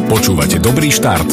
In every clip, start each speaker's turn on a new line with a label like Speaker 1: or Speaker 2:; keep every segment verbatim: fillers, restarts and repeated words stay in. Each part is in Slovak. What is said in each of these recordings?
Speaker 1: Počúvate Dobrý štart.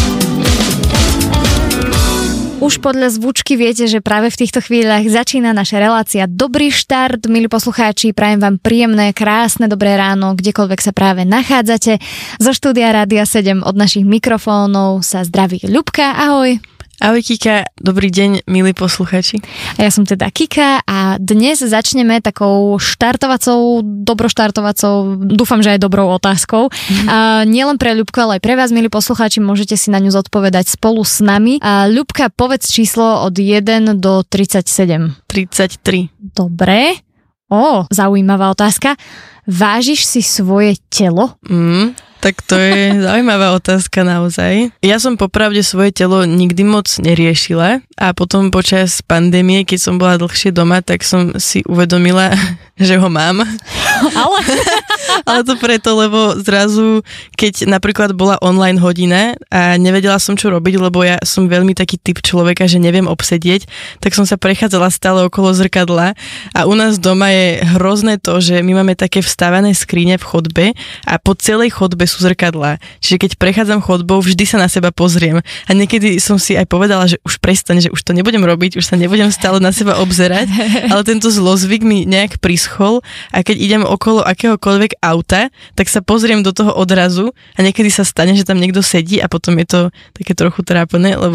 Speaker 2: Už podľa zvučky viete, že práve v týchto chvíľach začína naša relácia Dobrý štart. Milí poslucháči, prajem vám príjemné, krásne, dobré ráno, kdekoľvek sa práve nachádzate. Zo štúdia Rádia sedem od našich mikrofónov sa zdraví Ľubka, ahoj.
Speaker 3: Ahoj Kika, dobrý deň, milí poslucháči.
Speaker 2: A ja som teda Kika a dnes začneme takou štartovacou, dobroštartovacou, dúfam, že aj dobrou otázkou. Mm. A nielen pre Ľubku, ale aj pre vás, milí poslucháči, môžete si na ňu zodpovedať spolu s nami. A Ľubka, povedz číslo od jeden do tridsaťsedem.
Speaker 3: tridsaťtri.
Speaker 2: Dobre. Ó, zaujímavá otázka. Vážiš si svoje telo?
Speaker 3: Mm, tak to je zaujímavá otázka naozaj. Ja som popravde svoje telo nikdy moc neriešila a potom počas pandémie, keď som bola dlhšie doma, tak som si uvedomila, že ho mám.
Speaker 2: Ale...
Speaker 3: Ale to preto, lebo zrazu, keď napríklad bola online hodina a nevedela som, čo robiť, lebo ja som veľmi taký typ človeka, že neviem obsedieť, tak som sa prechádzala stále okolo zrkadla a u nás doma je hrozné to, že my máme také vstávané skrine v chodbe a po celej chodbe sú zrkadlá. Čiže keď prechádzam chodbou, vždy sa na seba pozriem. A niekedy som si aj povedala, že už prestaň, že už to nebudem robiť, už sa nebudem stále na seba obzerať, ale tento zlozvyk mi nejak prischol a keď idem okolo akéhokoľvek auta, tak sa pozriem do toho odrazu a niekedy sa stane, že tam niekto sedí a potom je to také trochu trápne, lebo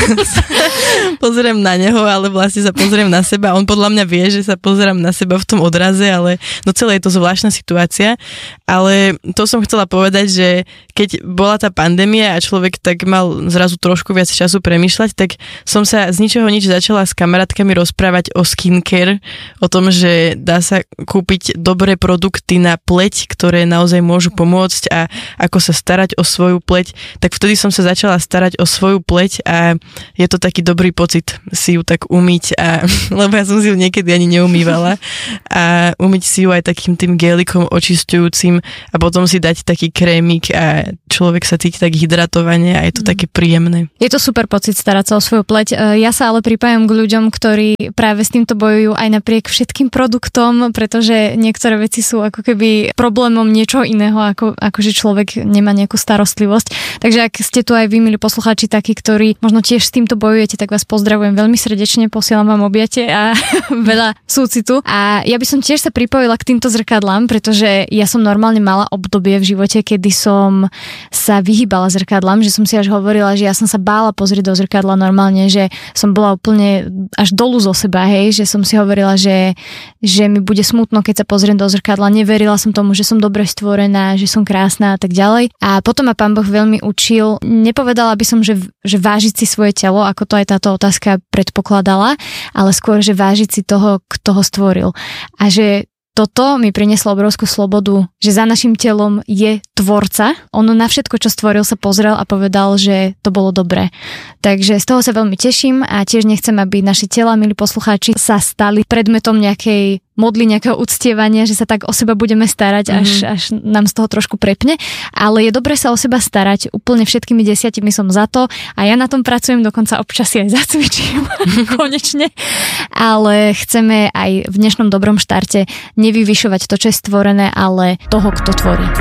Speaker 3: pozriem na neho, ale vlastne sa pozriem na seba a on podľa mňa vie, že sa pozerám na seba v tom odraze, ale no celé je to zvláštna situácia, ale to som chcela povedať, že keď bola tá pandémia a človek tak mal zrazu trošku viac času premýšľať, tak som sa z ničoho nič začala s kamarátkami rozprávať o skincare, o tom, že dá sa kúpiť dobré produkty na pleť, ktoré naozaj môžu pomôcť a ako sa starať o svoju pleť, tak vtedy som sa začala starať o svoju pleť a je to taký dobrý pocit si ju tak umyť, a, lebo ja som si ju niekedy ani neumývala a umyť si ju aj takým tým gélikom očisťujúcim a potom si dať taký krémik a človek sa cíti tak hydratovane a je to mm. také príjemné.
Speaker 2: Je to super pocit starať sa o svoju pleť. Ja sa ale pripájam k ľuďom, ktorí práve s týmto bojujú aj napriek všetkým produktom, pretože niektoré veci sú ako keby problémom niečoho iného, ako, ako že človek nemá nejakú starostlivosť. Takže ak ste tu aj vy, milí poslucháči, takí, ktorí možno tiež s týmto bojujete, tak vás pozdravujem veľmi srdečne, posielam vám objate a veľa súcitu. A ja by som tiež sa pripojila k týmto zrkadlám, pretože ja som normálne mala obdobie v živote, kedy som sa vyhýbala zrkadlám, že som si až hovorila, že ja som sa bála pozrieť do zrkadla normálne, že som bola úplne až dolu zo seba, hej, že som si hovorila, že, že mi bude smutno, keď sa pozriem do zrkadla. Neverila som tomu, že som dobre stvorená, že som krásna a tak ďalej. A potom ma Pán Boh veľmi učil. Nepovedala by som, že, že vážiť si svoje telo, ako to aj táto otázka predpokladala, ale skôr, že vážiť si toho, kto ho stvoril. A že toto mi prinieslo obrovskú slobodu, že za našim telom je tvorca. On na všetko, čo stvoril, sa pozrel a povedal, že to bolo dobré. Takže z toho sa veľmi teším a tiež nechcem, aby naše tela, milí poslucháči, sa stali predmetom nejakej modly, nejakého uctievania, že sa tak o seba budeme starať, až, mm-hmm. až nám z toho trošku prepne. Ale je dobre sa o seba starať. Úplne všetkými desiatimi som za to a ja na tom pracujem, dokonca občas si aj zacvičím. Konečne. Ale chceme aj v dnešnom dobrom štarte nevyvyšovať to, čo je stvorené, ale toho, kto tvorí.